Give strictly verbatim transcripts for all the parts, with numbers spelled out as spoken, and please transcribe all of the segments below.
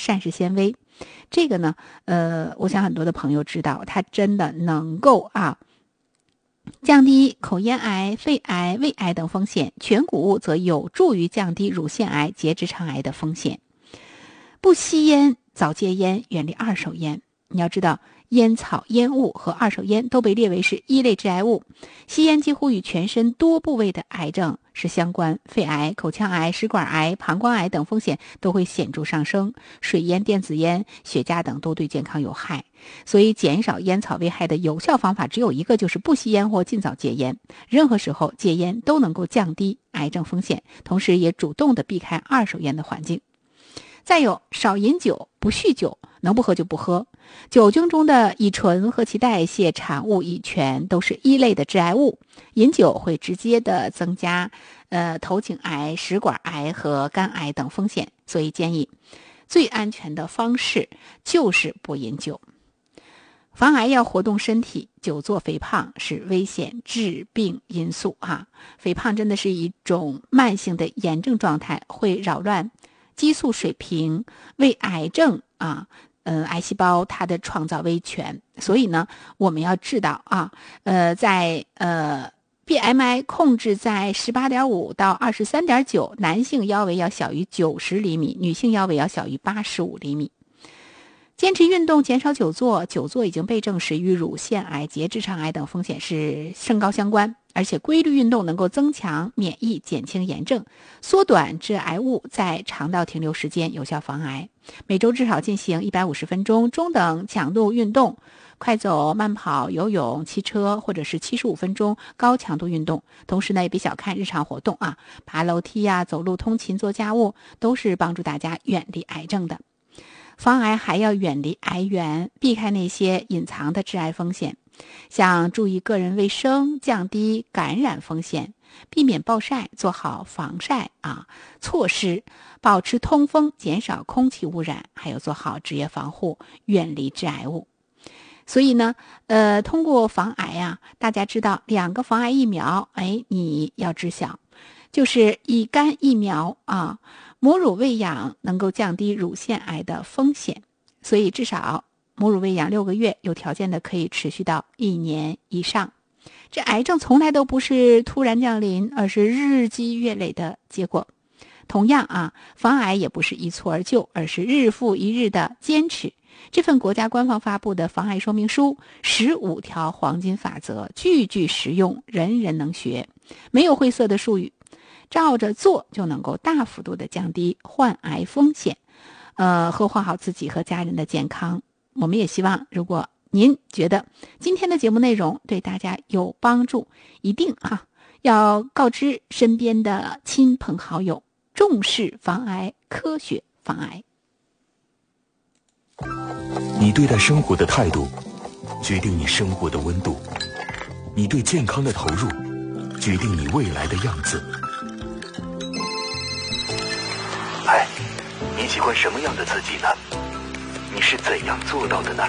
膳食纤维。这个呢，呃，我想很多的朋友知道，它真的能够啊降低口咽癌、肺癌、胃癌等风险，全谷物则有助于降低乳腺癌、结直肠癌的风险。不吸烟，早戒烟，远离二手烟。你要知道，烟草、烟雾和二手烟都被列为是一类致癌物。吸烟几乎与全身多部位的癌症是相关，肺癌、口腔癌、食管癌、膀胱癌等风险都会显著上升。水烟、电子烟、雪茄等都对健康有害。所以减少烟草危害的有效方法只有一个，就是不吸烟或尽早戒烟。任何时候戒烟都能够降低癌症风险，同时也主动的避开二手烟的环境。再有，少饮酒，不酗酒，能不喝就不喝。酒精中的乙醇和其代谢产物乙醛都是一类的致癌物，饮酒会直接的增加呃头颈癌、食管癌和肝癌等风险，所以建议最安全的方式就是不饮酒。防癌要活动身体，久坐肥胖是危险致病因素啊！肥胖真的是一种慢性的炎症状态，会扰乱激素水平，为癌症啊，呃，癌细胞它的创造威权。所以呢，我们要知道啊，呃，在呃 B M I 控制在 十八点五 到 二十三点九， 男性腰围要小于九十厘米，女性腰围要小于八十五厘米。坚持运动，减少久坐，久坐已经被证实与乳腺癌、结直肠癌等风险是升高相关。而且规律运动能够增强免疫，减轻炎症，缩短致癌物在肠道停留时间，有效防癌。每周至少进行一百五十分钟中等强度运动，快走、慢跑、游泳、骑车，或者是七十五分钟高强度运动。同时呢，也别小看日常活动啊，爬楼梯啊、走路通勤、做家务，都是帮助大家远离癌症的。防癌还要远离癌源，避开那些隐藏的致癌风险，像注意个人卫生，降低感染风险，避免暴晒，做好防晒啊措施，保持通风，减少空气污染，还有做好职业防护，远离致癌物。所以呢，呃，通过防癌啊，大家知道两个防癌疫苗，哎，你要知晓，就是乙肝疫苗啊。母乳喂养能够降低乳腺癌的风险，所以至少母乳喂养六个月，有条件的可以持续到一年以上。这癌症从来都不是突然降临，而是日积月累的结果。同样啊，防癌也不是一蹴而就，而是日复一日的坚持。这份国家官方发布的防癌说明书，十五条黄金法则，句句实用，人人能学，没有晦涩的术语。照着做就能够大幅度的降低患癌风险，呃，呵护好自己和家人的健康。我们也希望，如果您觉得今天的节目内容对大家有帮助，一定啊要告知身边的亲朋好友，重视防癌，科学防癌。 你对待生活的态度，决定你生活的温度；你对健康的投入，决定你未来的样子。嗨，你喜欢什么样的自己呢？你是怎样做到的呢？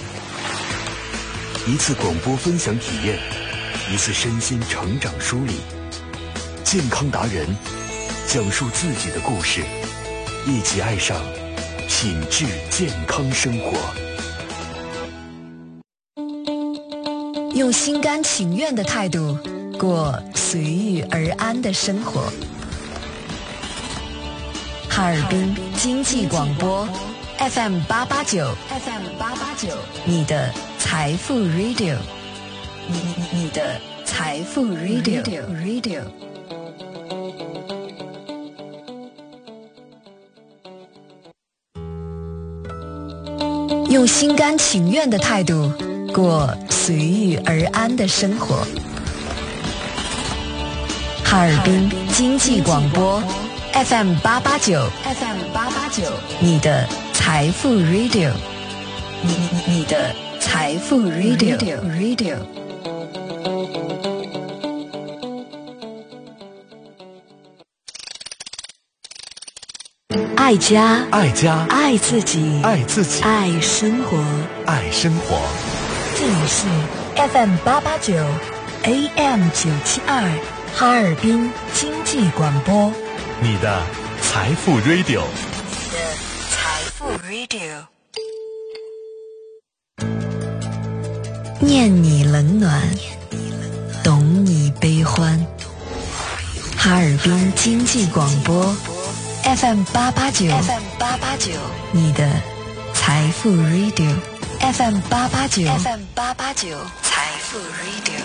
一次广播分享体验，一次身心成长梳理，健康达人讲述自己的故事，一起爱上品质健康生活。 用心甘情愿的态度过随遇而安的生活。哈尔滨经济广播 F M 八八九 F M 八八九，你的财富 Radio， 你你你的财富 Radio Radio。用心甘情愿的态度过随遇而安的生活。哈尔滨经济广播F M 八八九 F M 八八九，你的财富 Radio， 你你你的财富 Radio Radio。爱家， 爱家， 爱自己， 爱自己， 爱生活， 爱生活。 这里是 F M 八八九 A M 九七二哈尔滨经济广播。 你的财富 Radio， 你的财富富 Radio， 念你冷暖，懂你悲欢。哈尔滨经济广播 F M 八八九 F M 八八九，你的财富 Radio F M 八八九 F M 八八九财富 Radio。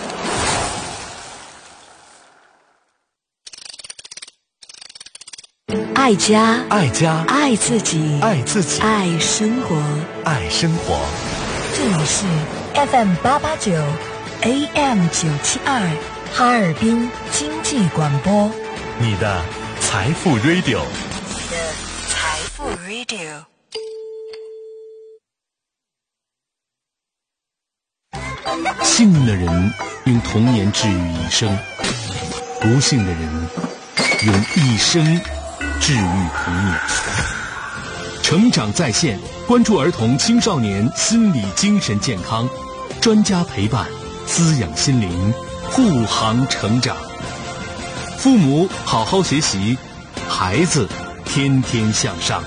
爱家， 爱家， 爱自己， 爱自己， 爱生活， 爱生活。 这里是 F M 八八九 A M 九七二哈尔滨经济广播， 你的财富 Radio， 你的财富 Radio。 幸运的人用童年治愈一生，不幸的人用一生治愈童年。成长在线，关注儿童青少年心理精神健康，专家陪伴，滋养心灵，护航成长。父母好好学习，孩子天天向上。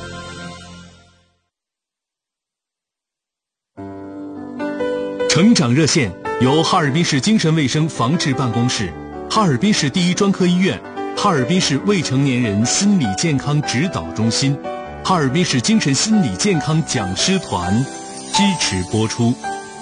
成长热线由哈尔滨市精神卫生防治办公室、哈尔滨市第一专科医院、哈尔滨市未成年人心理健康指导中心、哈尔滨市精神心理健康讲师团支持播出。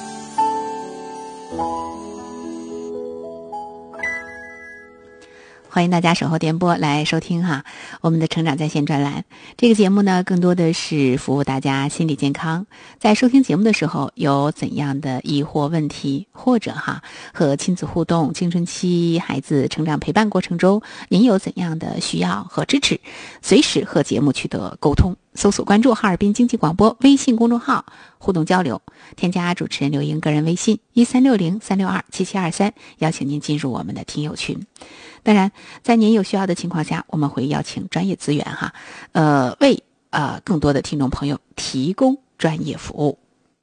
欢迎大家守候电波来收听哈我们的成长在线专栏。这个节目呢，更多的是服务大家心理健康。在收听节目的时候，有怎样的疑惑问题，或者哈和亲子互动、青春期孩子成长陪伴过程中，您有怎样的需要和支持，随时和节目取得沟通。搜索关注哈尔滨经济广播微信公众号互动交流，添加主持人刘英个人微信一三六零三六二七七二三，邀请您进入我们的听友群。当然，在您有需要的情况下，我们会邀请专业资源哈，呃，为呃更多的听众朋友提供专业服务。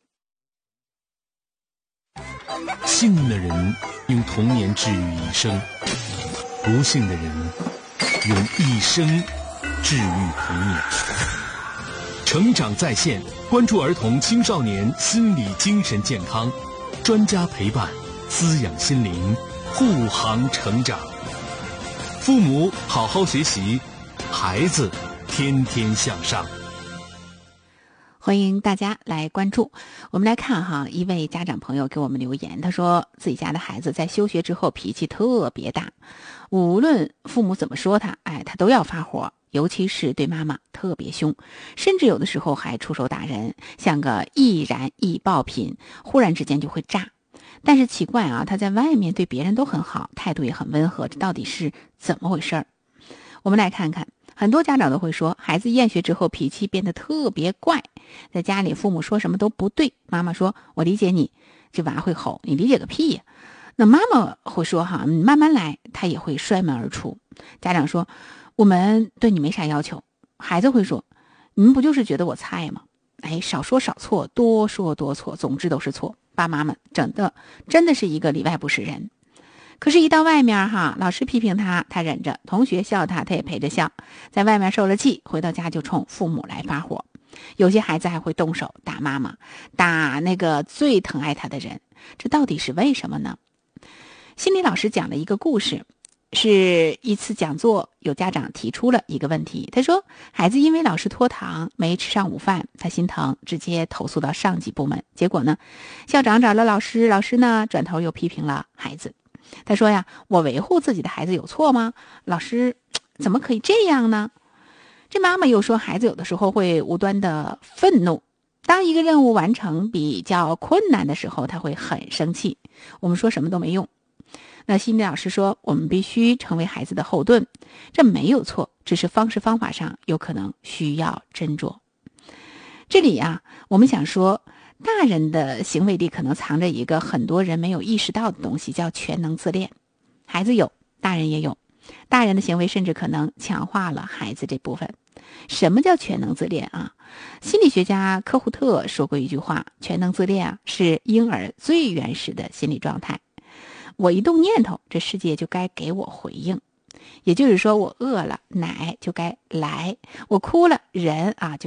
幸运的人用童年治愈一生，不幸的人用一生治愈童年。成长在线，关注儿童青少年心理精神健康，专家陪伴，滋养心灵，护航成长。父母好好学习，孩子天天向上。 欢迎大家来关注。我们来看哈，一位家长朋友给我们留言，他说自己家的孩子在休学之后脾气特别大，无论父母怎么说他，哎，他都要发火，尤其是对妈妈特别凶，甚至有的时候还出手打人，像个易燃易爆品，忽然之间就会炸。但是奇怪啊，他在外面对别人都很好，态度也很温和，这到底是怎么回事儿？我们来看看，很多家长都会说，孩子厌学之后脾气变得特别怪，在家里父母说什么都不对，妈妈说我理解你，这娃会吼，你理解个屁呀！那妈妈会说哈，你慢慢来，他也会摔门而出。家长说我们对你没啥要求，孩子会说你们不就是觉得我菜吗？哎，少说少错，多说多错，总之都是错。爸妈们整的真的是一个里外不是人。可是一到外面哈，老师批评他，他忍着；同学笑他，他也陪着笑。在外面受了气，回到家就冲父母来发火。有些孩子还会动手打妈妈，打那个最疼爱他的人。这到底是为什么呢？心理老师讲了一个故事，是一次讲座，有家长提出了一个问题，他说孩子因为老师拖堂没吃上午饭，他心疼，直接投诉到上级部门。结果呢，校长找了老师，老师呢转头又批评了孩子。他说呀，我维护自己的孩子有错吗？老师怎么可以这样呢？这妈妈又说，孩子有的时候会无端的愤怒，当一个任务完成比较困难的时候，他会很生气。我们说什么都没用。那心理老师说，我们必须成为孩子的后盾，这没有错，只是方式方法上有可能需要斟酌。这里啊，我们想说，大人的行为里可能藏着一个很多人没有意识到的东西，叫全能自恋。孩子有，大人也有，大人的行为甚至可能强化了孩子这部分。什么叫全能自恋啊？心理学家科胡特说过一句话，全能自恋啊，是婴儿最原始的心理状态。我一动念头，这世界就该给我回应。也就是说，我饿了，奶就该来；我哭了，人啊就该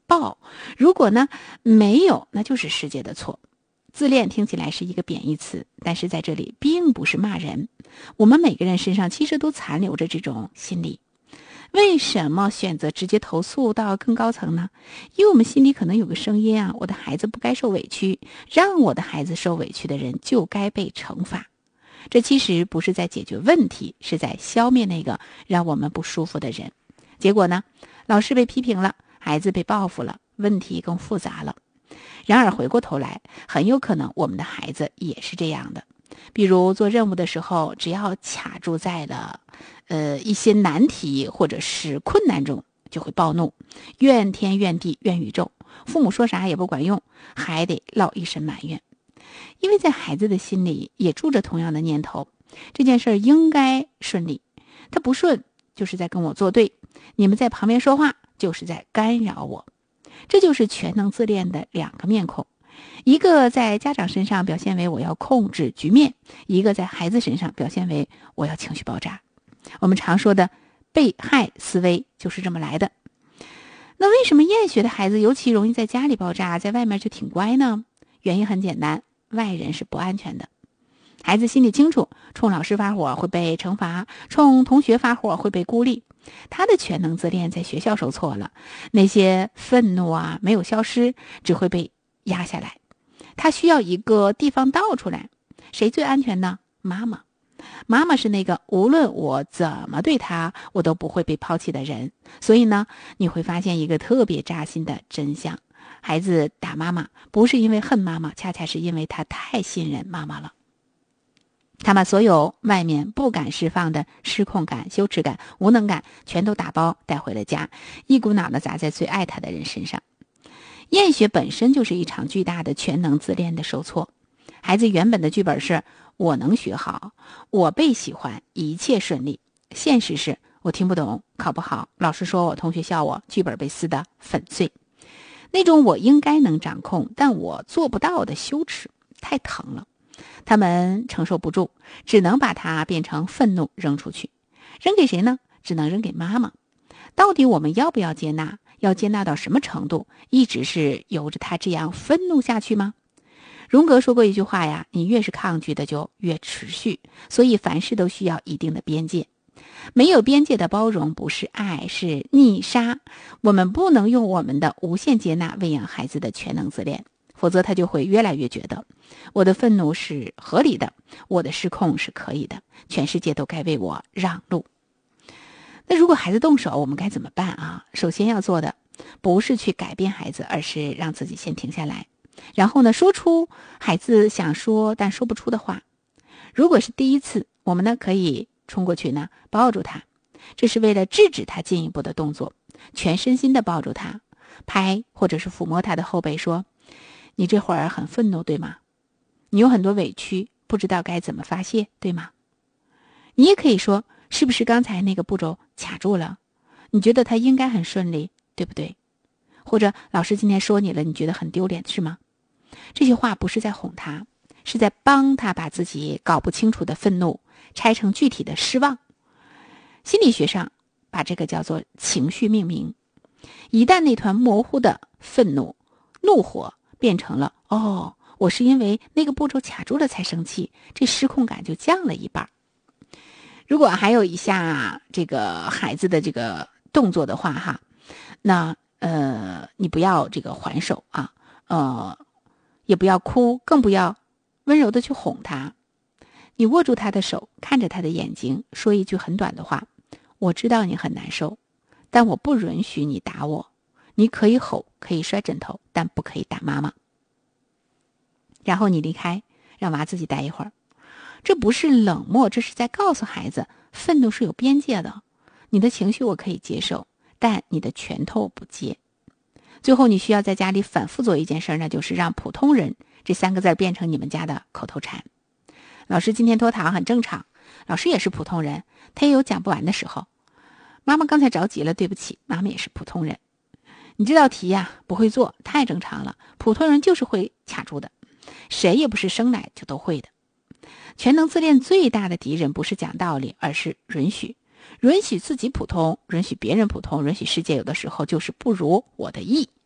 报，如果呢没有，那就是世界的错。自恋听起来是一个贬义词，但是在这里并不是骂人。我们每个人身上其实都残留着这种心理。为什么选择直接投诉到更高层呢？因为我们心里可能有个声音啊，我的孩子不该受委屈，让我的孩子受委屈的人就该被惩罚。这其实不是在解决问题，是在消灭那个让我们不舒服的人。结果呢，老师被批评了，孩子被报复了，问题更复杂了。然而回过头来，很有可能我们的孩子也是这样的。比如做任务的时候，只要卡住在了呃一些难题或者是困难中，就会暴怒，怨天怨地怨宇宙，父母说啥也不管用，还得落一身埋怨。因为在孩子的心里也住着同样的念头，这件事应该顺利，他不顺就是在跟我作对，你们在旁边说话就是在干扰我。这就是全能自恋的两个面孔，一个在家长身上表现为我要控制局面，一个在孩子身上表现为我要情绪爆炸。我们常说的被害思维就是这么来的。那为什么厌学的孩子尤其容易在家里爆炸，在外面就挺乖呢？原因很简单，外人是不安全的。孩子心里清楚，冲老师发火会被惩罚，冲同学发火会被孤立。他的全能自恋在学校受挫了，那些愤怒啊没有消失，只会被压下来。他需要一个地方倒出来。谁最安全呢？妈妈。妈妈是那个无论我怎么对他，我都不会被抛弃的人。所以呢，你会发现一个特别扎心的真相：孩子打妈妈不是因为恨妈妈，恰恰是因为他太信任妈妈了。他把所有外面不敢释放的失控感、羞耻感、无能感全都打包带回了家，一股脑的砸在最爱他的人身上。厌学本身就是一场巨大的全能自恋的受挫。孩子原本的剧本是我能学好，我被喜欢，一切顺利。现实是我听不懂，考不好，老师说我，同学笑我，剧本被撕得粉碎。那种我应该能掌控但我做不到的羞耻太疼了，他们承受不住，只能把它变成愤怒扔出去。扔给谁呢？只能扔给妈妈。到底我们要不要接纳？要接纳到什么程度？一直是由着他这样愤怒下去吗？荣格说过一句话呀，你越是抗拒的就越持续，所以凡事都需要一定的边界。没有边界的包容不是爱，是溺杀。我们不能用我们的无限接纳喂养孩子的全能自恋，否则他就会越来越觉得我的愤怒是合理的，我的失控是可以的，全世界都该为我让路。那如果孩子动手，我们该怎么办啊？首先要做的不是去改变孩子，而是让自己先停下来，然后呢，说出孩子想说但说不出的话。如果是第一次，我们呢可以冲过去呢抱住他，这是为了制止他进一步的动作，全身心的抱住他，拍或者是抚摸他的后背，说你这会儿很愤怒对吗？你有很多委屈，不知道该怎么发泄对吗？你也可以说，是不是刚才那个步骤卡住了？你觉得他应该很顺利对不对？或者老师今天说你了，你觉得很丢脸是吗？这些话不是在哄他，是在帮他把自己搞不清楚的愤怒拆成具体的失望。心理学上把这个叫做情绪命名。一旦那团模糊的愤怒、怒火变成了哦，我是因为那个步骤卡住了才生气，这失控感就降了一半。如果还有一下这个孩子的这个动作的话哈，那呃你不要这个还手啊，呃也不要哭，更不要温柔的去哄他。你握住他的手，看着他的眼睛，说一句很短的话，我知道你很难受，但我不允许你打我。你可以吼，可以摔枕头，但不可以打妈妈。然后你离开，让娃自己待一会儿。这不是冷漠，这是在告诉孩子，愤怒是有边界的。你的情绪我可以接受，但你的拳头不接。最后你需要在家里反复做一件事，那就是让普通人这三个字变成你们家的口头禅。老师今天拖堂很正常，老师也是普通人，他也有讲不完的时候。妈妈刚才着急了，对不起，妈妈也是普通人。你这道题呀、啊、不会做，太正常了，普通人就是会卡住的，谁也不是生来就都会的。全能自恋最大的敌人不是讲道理，而是允许。允许自己普通，允许别人普通，允许世界有的时候就是不如我的意。